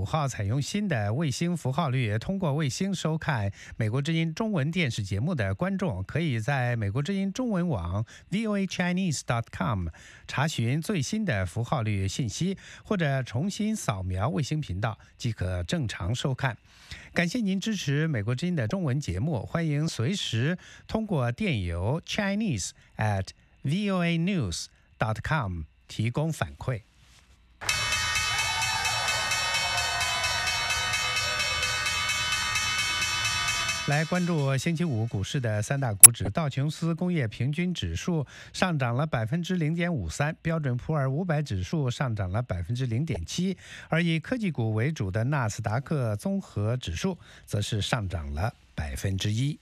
号采用新的卫星符号率，通过卫星收看美国之音中文电视节目的观众，可以在美国之音中文网 voachinese.com 查询最新的符号率信息，或者重新扫描卫星频道即可正常收看。感谢您支持美国之音的中文节目，欢迎随时通过电邮 chinese@voanews.com 提供反馈。来关注星期五股市的三大股指，道琼斯工业平均指数上涨了0.53%，标准普尔500指数上涨了0.7%，而以科技股为主的纳斯达克综合指数则是上涨了1%。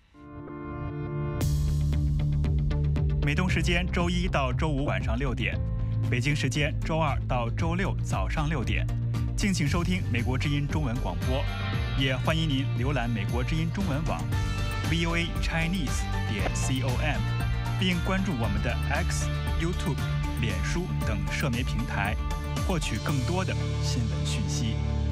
美东时间周一到周五晚上6点，北京时间周二到周六早上6点，敬请收听美国之音中文广播。也欢迎您浏览美国之音中文网 voachinese.com， 并关注我们的 X、YouTube、脸书等社媒平台，获取更多的新闻讯息。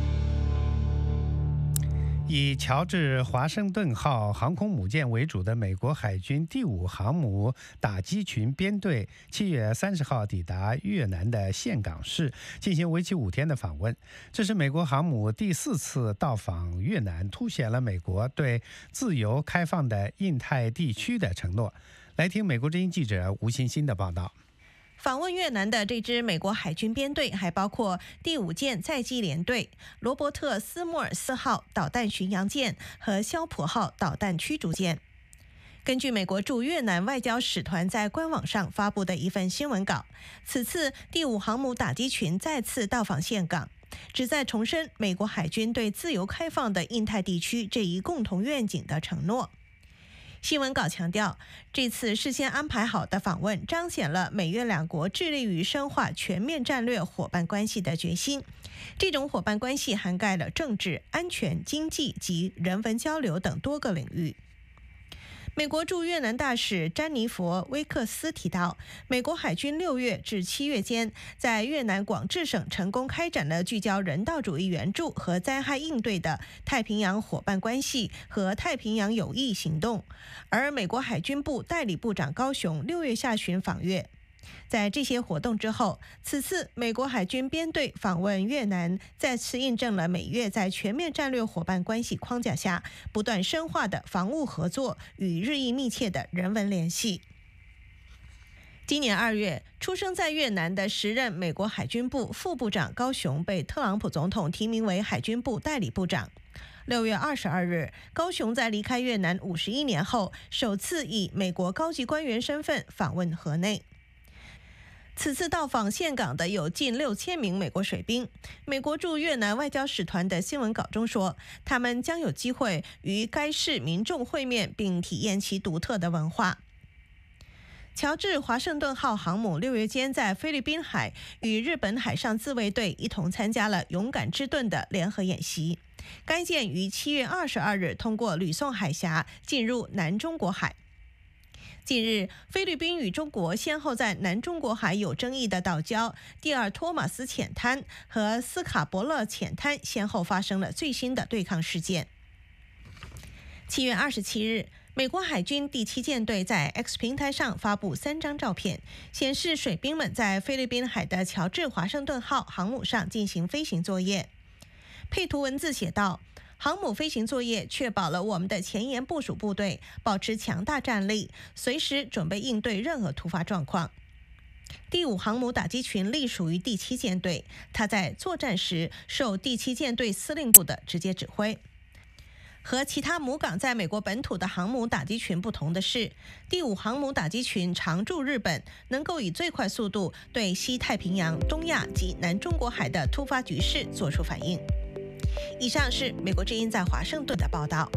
以乔治·华盛顿号航空母舰为主的美国海军第5航母打击群编队7月30号抵达越南的岘港市，进行为期5天的访问。这是美国航母第4次到访越南，凸显了美国对自由开放的印太地区的承诺。来听美国之音记者吴欣欣的报道。 访问越南的这支美国海军编队还包括第5舰载机联队、罗伯特斯莫尔斯号导弹巡洋舰和肖普号导弹驱逐舰。根据美国驻越南外交使团在官网上发布的一份新闻稿，此次第5航母打击群再次到访岘港，旨在重申美国海军对自由开放的印太地区这一共同愿景的承诺。新闻稿强调，这次事先安排好的访问彰显了美越两国致力于深化全面战略伙伴关系的决心。这种伙伴关系涵盖了政治、安全、经济及人文交流等多个领域。美国驻越南大使詹妮佛·威克斯提到，美国海军6月至7月间在越南广治省成功开展了聚焦人道主义援助和灾害应对的太平洋伙伴关系和太平洋友谊行动，而美国海军部代理部长高雄6月下旬访越。在这些活动之后，此次美国海军编队访问越南，再次印证了美越在全面战略伙伴关系框架下不断深化的防务合作与日益密切的人文联系。今年2月，出生在越南的时任美国海军部副部长高雄被特朗普总统提名为海军部代理部长。6月22日，高雄在离开越南51年后，首次以美国高级官员身份访问河内。此次到访岘港的有近6000名美国水兵。美国驻越南外交使团的新闻稿中说，他们将有机会与该市民众会面，并体验其独特的文化。乔治·华盛顿号航母6月间在菲律宾海与日本海上自卫队一同参加了勇敢之盾的联合演习。该舰于7月22日通过吕宋海峡进入南中国海。近日，菲律宾与中国先后在南中国海有争议的岛礁第2托马斯浅滩和斯卡伯勒浅滩先后发生了最新的对抗事件。7月27日，美国海军第7舰队在 X 平台上发布3张照片，显示水兵们在菲律宾海的乔治·华盛顿号航母上进行飞行作业。配图文字写道：航母飞行作业确保了我们的前沿部署部队保持强大战力，随时准备应对任何突发状况。第5航母打击群隶属于第7舰队，它在作战时受第7舰队司令部的直接指挥。和其他母港在美国本土的航母打击群不同的是，第5航母打击群常驻日本，能够以最快速度对西太平洋、东亚及南中国海的突发局势作出反应。以上是美国之音在华盛顿的报道。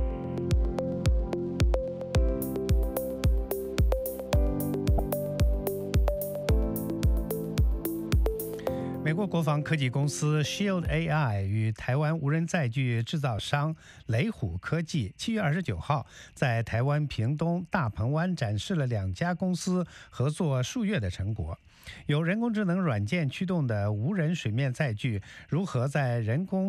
美国国防科技公司 Shield AI 与台湾无人载具制造商雷虎科技7月29号在台湾屏东大鹏湾展示了2家公司合作数月的成果。由人工智能软件驱动的无人水面载具如何在人工